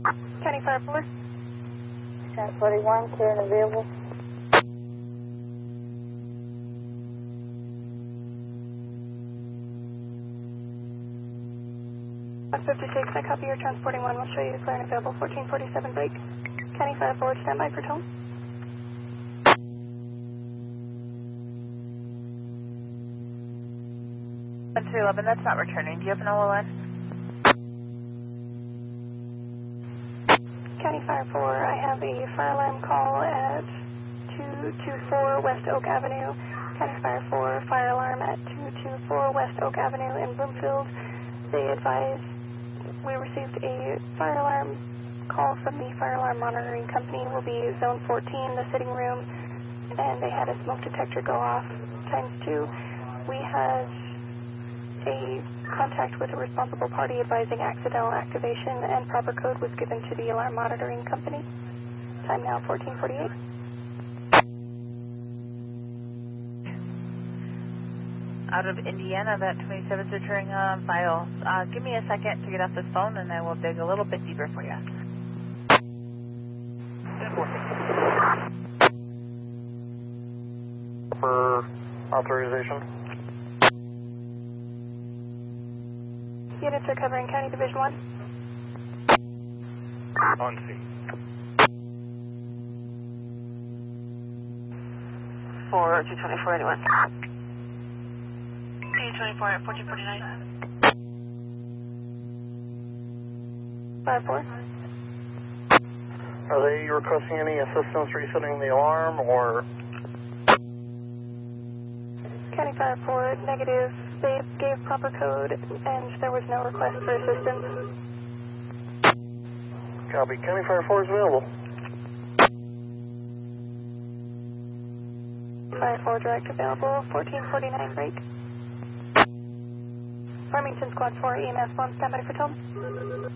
County Fire 4. 1041, clearing the vehicle. 56, I copy your transporting one. We'll show you clear and available 1447 break. County Fire Forward, standby for tone. 1311, that's not returning. Do you have an OLN? County Fire 4, I have a fire alarm call at 224 West Oak Avenue. County Fire 4, fire alarm at 224 West Oak Avenue in Bloomfield. They advise we received a fire alarm call from the fire alarm monitoring company. Will be zone 14, the sitting room, and they had a smoke detector go off ×2. We had a contact with a responsible party advising accidental activation, and proper code was given to the alarm monitoring company. Time now 1448. Out of Indiana, that 27's returning on file. Give me a second to get off this phone, and I will dig a little bit deeper for you. For authorization. Units are covering County Division 1. On scene. 224 anyone. 224 at 1449. Fire 4. Are they requesting any assistance resetting the alarm, or? County Fire 4, negative. They gave proper code, and there was no request for assistance. Copy. County Fire 4 is available. Fire 4 direct available, 1449 break. Farmington Squad 4, EMS 1, standby for tone.